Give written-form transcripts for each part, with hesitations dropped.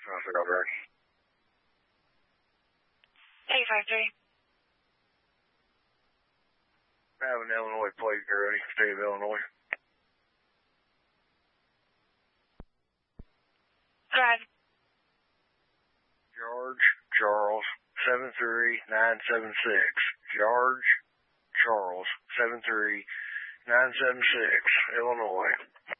Traffic over. 853. I have an Illinois plate already, state of Illinois. Go ahead. George Charles 73976. George Charles 73976, Illinois.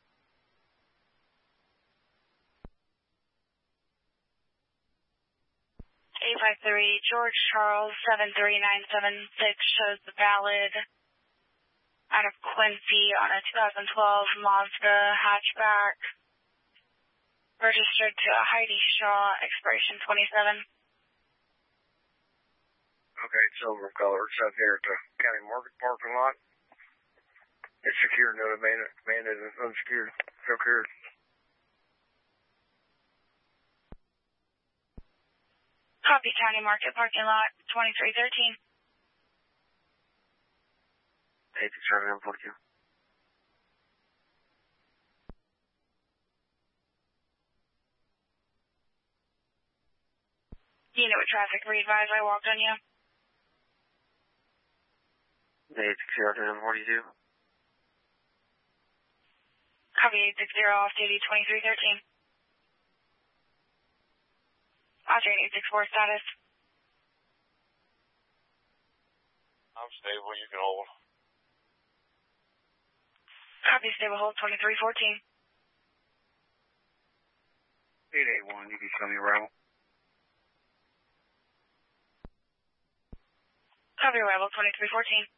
George Charles 73976 shows the valid out of Quincy on a 2012 Mazda hatchback, registered to Heidi Shaw, expiration 27. Okay, it's silver color. It's out there at the county market parking lot. It's secured, no abandoned and unsecured. Secured. Copy, county market parking lot 2313. 86742. Unit with traffic, re-advise I walked on you. 86742. Copy 860 off duty 2313. Austrian 864 status. I'm stable, you can hold. Copy, stable hold 2314. 881, you can show me arrival. Copy, arrival 2314.